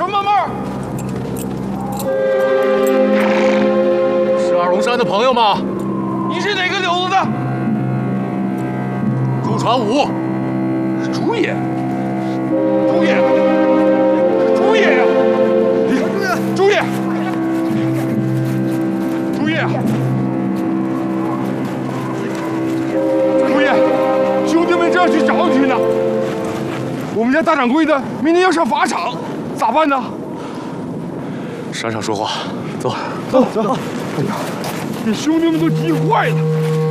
上慢慢。 是二龙山的朋友吗？ 你是哪个柳子的？ 朱传武。 是朱爷。朱爷，朱爷呀！朱爷，朱爷，朱爷，兄弟们这要去找你呢。我们家大掌柜的明天要上法场，咋办呢？ 山上说话，走。 走。哎呀，这兄弟们都急坏了。